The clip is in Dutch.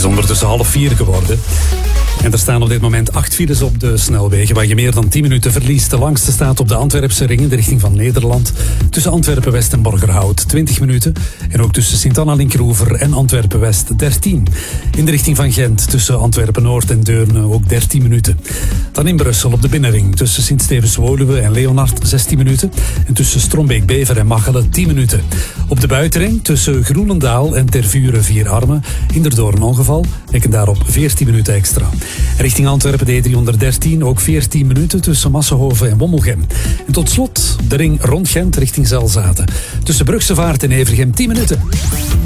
Het is ondertussen 3:30 geworden. En er staan op dit moment 8 files op de snelwegen waar je meer dan 10 minuten verliest. De langste staat op de Antwerpse ring in de richting van Nederland. Tussen Antwerpen-West en Borgerhout 20 minuten. En ook tussen Sint-Anna-Linkroever en Antwerpen-West 13. In de richting van Gent tussen Antwerpen-Noord en Deurne ook 13 minuten. Dan in Brussel op de binnenring tussen Sint-Stevens-Woluwe en Leonard 16 minuten. En tussen Strombeek-Bever en Machelen 10 minuten. Op de buitenring tussen Groenendaal en Tervuren 4 Armen. Inderdoor een ongeval. Reken daarop 14 minuten extra. Richting Antwerpen de E313 ook 14 minuten tussen Massenhoven en Wommelgem. En tot slot de ring rond Gent richting Zelzaten. Tussen Brugsevaart en Evergem 10 minuten.